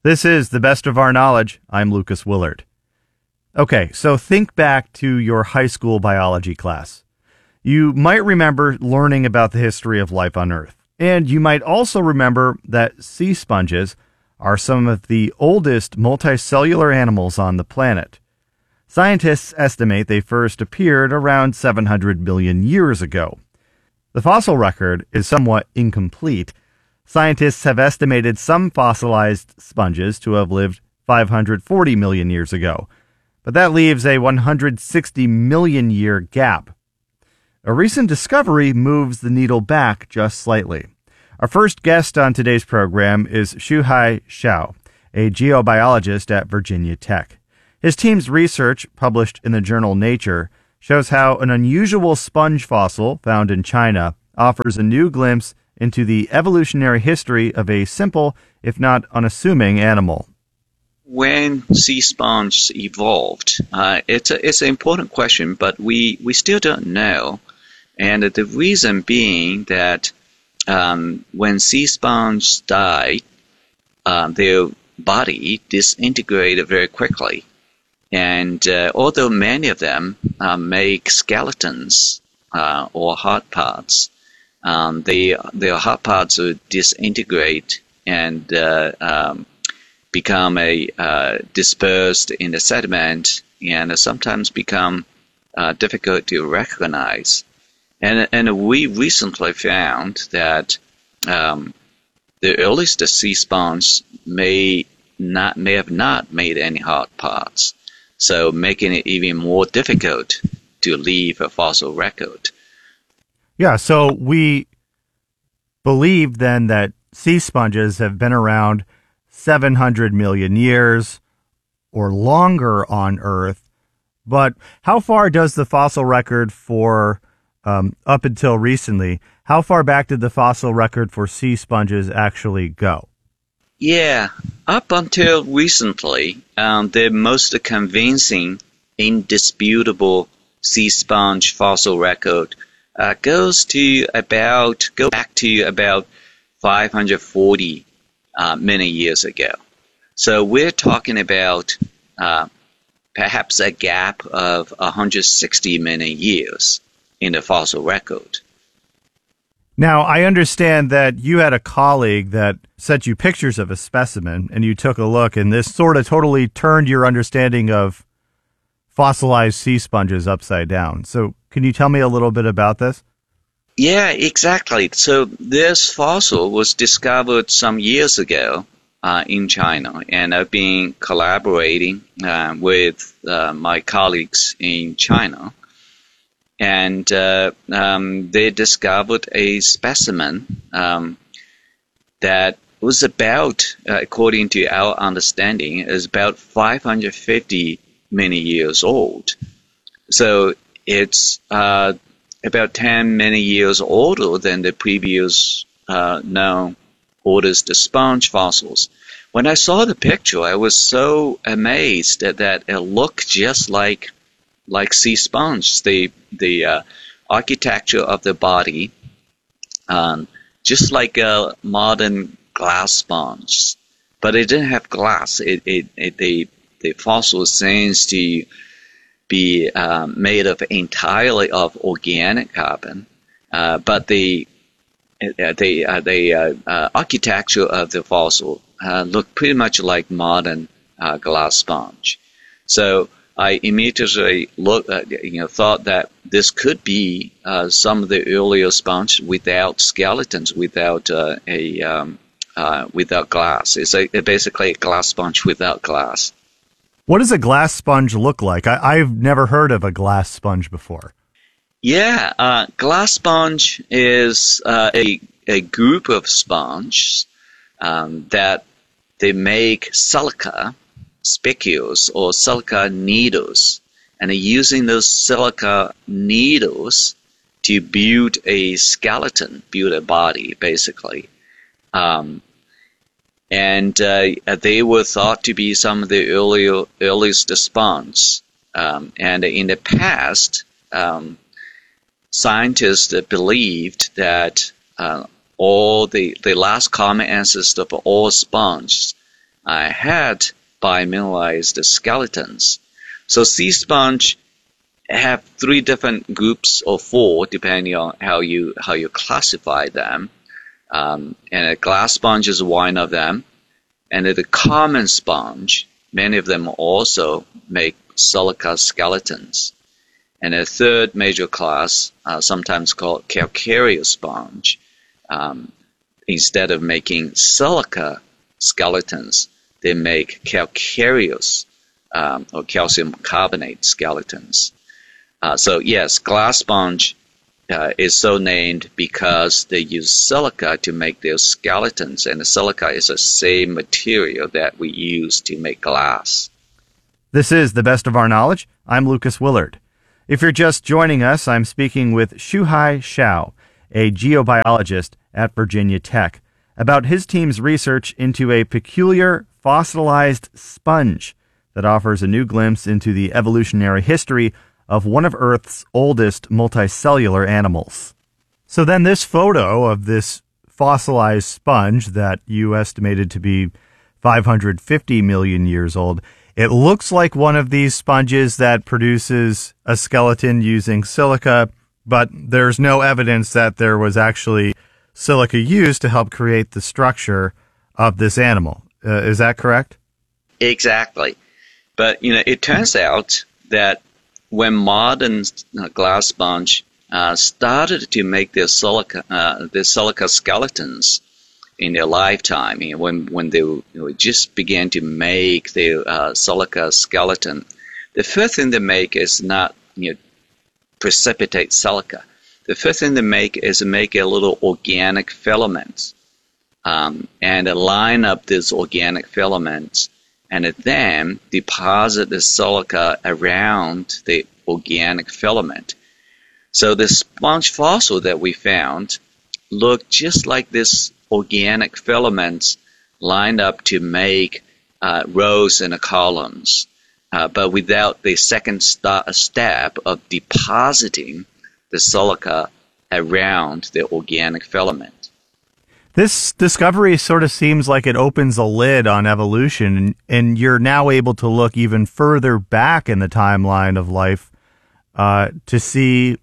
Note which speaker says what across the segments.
Speaker 1: This is The Best of Our Knowledge. I'm Lucas Willard. Okay, so think back to your high school biology class. You might remember learning about the history of life on Earth. And you might also remember that sea sponges are some of the oldest multicellular animals on the planet. Scientists estimate they first appeared around 700 million years ago. The fossil record is somewhat incomplete. Scientists have estimated some fossilized sponges to have lived 540 million years ago, but that leaves a 160 million year gap. A recent discovery moves the needle back just slightly. Our first guest on today's program is Shuhai Hsiao, a geobiologist at Virginia Tech. His team's research, published in the journal Nature, shows how an unusual sponge fossil found in China offers a new glimpse into the evolutionary history of a simple, if not unassuming, animal.
Speaker 2: When sea sponges evolved, it's an important question, but we still don't know. And the reason being that when sea sponges die, their body disintegrated very quickly. And although many of them make skeletons or hard parts, their hard parts will disintegrate and become dispersed in the sediment and sometimes become difficult to recognize. And we recently found that the earliest sea sponges may have not made any hard parts, so making it even more difficult to leave a fossil record.
Speaker 1: Yeah, so we believe then that sea sponges have been around 700 million years or longer on Earth, but how far does the fossil record for, up until recently, how far back did the fossil record for sea sponges actually go?
Speaker 2: Yeah, up until recently, the most convincing, indisputable sea sponge fossil record goes back to about 540 million years ago. So we're talking about perhaps a gap of 160 million years in the fossil record.
Speaker 1: Now, I understand that you had a colleague that sent you pictures of a specimen, and you took a look, and this sort of totally turned your understanding of fossilized sea sponges upside down. So can you tell me a little bit about this?
Speaker 2: Yeah, exactly. So this fossil was discovered some years ago in China, and I've been collaborating with my colleagues in China. And they discovered a specimen that was about, according to our understanding, is about 550 million years old. So it's about 10 million years older than the previous known oldest sponge fossils. When I saw the picture, I was so amazed that it looked just like sea sponge. The architecture of the body, just like a modern glass sponge, but it didn't have glass. The fossil seems to be made of entirely of organic carbon, but the architecture of the fossil looked pretty much like modern glass sponge. So I immediately thought that this could be some of the earlier sponges without skeletons, without glass. It's basically a glass sponge without glass.
Speaker 1: What does a glass sponge look like? I've never heard of a glass sponge before.
Speaker 2: Yeah, glass sponge is a group of sponges that they make silica spicules or silica needles, and using those silica needles to build a skeleton, build a body, basically. And they were thought to be some of the earliest sponges. And in the past, scientists believed that all the last common ancestor of all sponges had bimineralized skeletons. So sea sponge have 3 different groups or 4, depending on how you classify them. And a glass sponge is one of them. And the common sponge, many of them also make silica skeletons. And a third major class, sometimes called calcareous sponge, instead of making silica skeletons, they make calcareous or calcium carbonate skeletons. So yes, glass sponge is so named because they use silica to make their skeletons, and the silica is the same material that we use to make glass.
Speaker 1: This is The Best of Our Knowledge. I'm Lucas Willard. If you're just joining us, I'm speaking with Shuhai Hsiao, a geobiologist at Virginia Tech, about his team's research into a peculiar fossilized sponge that offers a new glimpse into the evolutionary history of one of Earth's oldest multicellular animals. So then this photo of this fossilized sponge that you estimated to be 550 million years old, it looks like one of these sponges that produces a skeleton using silica, but there's no evidence that there was actually silica used to help create the structure of this animal. Is that correct?
Speaker 2: Exactly. But, it turns out that when modern glass sponge started to make their silica skeletons in their lifetime, when they just began to make their silica skeleton, the first thing they make is not precipitate silica. The first thing they make is make a little organic filament and line up these organic filaments, and then deposit the silica around the organic filament. So the sponge fossil that we found looked just like this organic filaments lined up to make rows and columns, but without the second step of depositing the silica around the organic filament.
Speaker 1: This discovery sort of seems like it opens a lid on evolution, and you're now able to look even further back in the timeline of life to see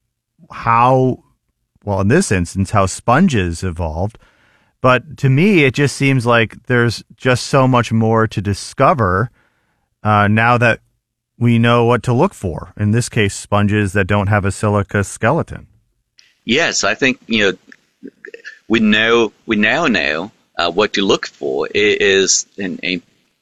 Speaker 1: how, well, in this instance, how sponges evolved. But to me, it just seems like there's just so much more to discover now that we know what to look for. In this case, sponges that don't have a silica skeleton.
Speaker 2: Yes, I think, we now know what to look for. It is the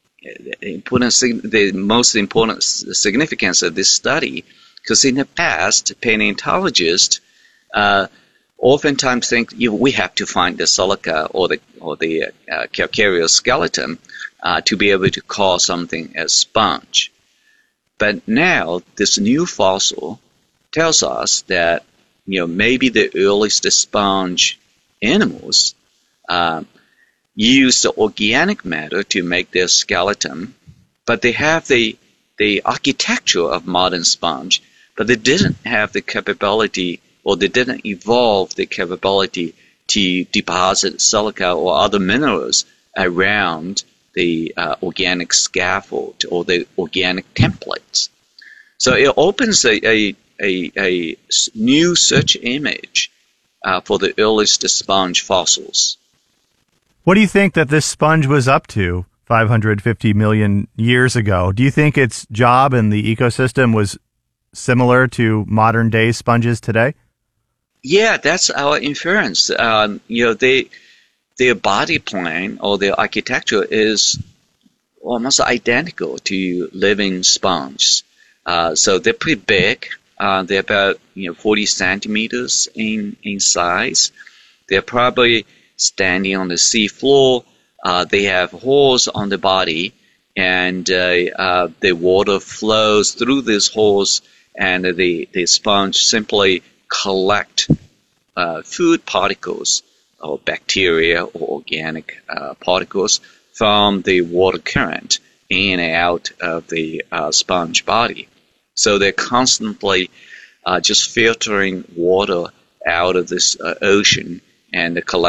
Speaker 2: most important significance of this study, because in the past, paleontologists oftentimes think we have to find the silica or the calcareous skeleton to be able to call something a sponge. But now this new fossil tells us that maybe the earliest sponge animals use the organic matter to make their skeleton, but they have the architecture of modern sponge, but they didn't have the capability, or they didn't evolve the capability to deposit silica or other minerals around the organic scaffold or the organic templates. So it opens a new search image for the earliest sponge fossils.
Speaker 1: What do you think that this sponge was up to 550 million years ago? Do you think its job in the ecosystem was similar to modern day sponges today?
Speaker 2: Yeah, that's our inference. Their body plan or their architecture is almost identical to living sponges. So they're pretty big. They're about 40 centimeters in size. They're probably standing on the seafloor. They have holes on the body, and the water flows through these holes, and the sponge simply collect food particles or bacteria or organic particles from the water current in and out of the sponge body. So they're constantly just filtering water out of this ocean and collect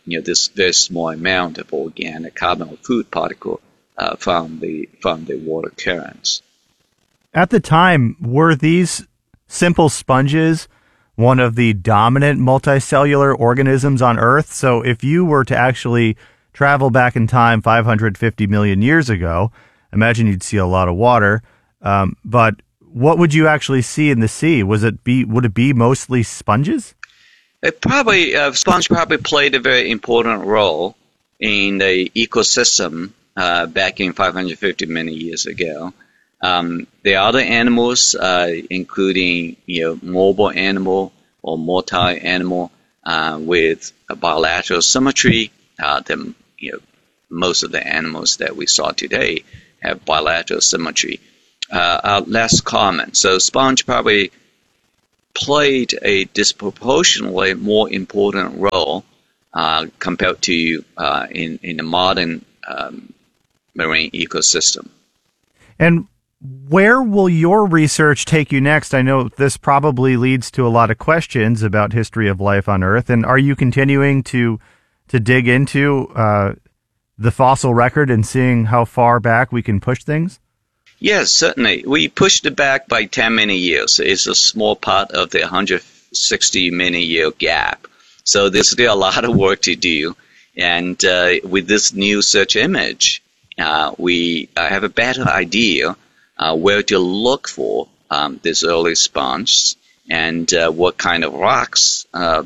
Speaker 2: this very small amount of organic carbon or food particle from the water currents.
Speaker 1: At the time, were these simple sponges one of the dominant multicellular organisms on Earth? So if you were to actually travel back in time 550 million years ago, imagine you'd see a lot of water, but what would you actually see in the sea? Would it be mostly sponges?
Speaker 2: Sponge probably played a very important role in the ecosystem back in 550 million years ago. There are other animals, including mobile animal or motile animal with a bilateral symmetry. Most of the animals that we saw today have bilateral symmetry. Are less common. So sponge probably played a disproportionately more important role compared to in the modern marine ecosystem.
Speaker 1: And where will your research take you next? I know this probably leads to a lot of questions about history of life on Earth. And are you continuing to dig into the fossil record and seeing how far back we can push things?
Speaker 2: Yes, certainly. We pushed it back by 10 million years. It's a small part of the 160 million year gap. So there's still a lot of work to do. And with this new search image, we have a better idea where to look for this early sponge and what kind of rocks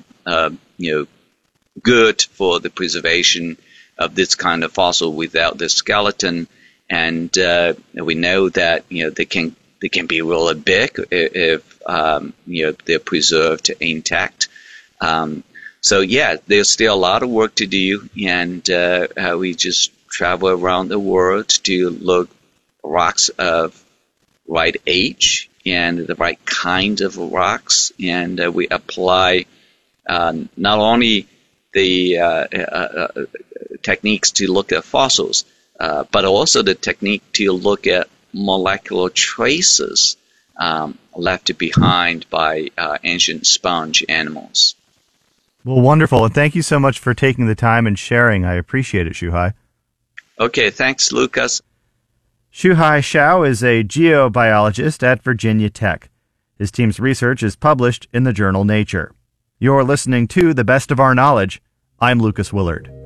Speaker 2: good for the preservation of this kind of fossil without the skeleton. And we know that they can be really big if they're preserved intact. So yeah, there's still a lot of work to do, and we just travel around the world to look rocks of right age and the right kind of rocks, and we apply not only the techniques to look at fossils, but also the technique to look at molecular traces left behind by ancient sponge animals.
Speaker 1: Well, wonderful. And thank you so much for taking the time and sharing. I appreciate it, Shuhai.
Speaker 2: Okay, thanks, Lucas.
Speaker 1: Shuhai Hsiao is a geobiologist at Virginia Tech. His team's research is published in the journal Nature. You're listening to The Best of Our Knowledge. I'm Lucas Willard.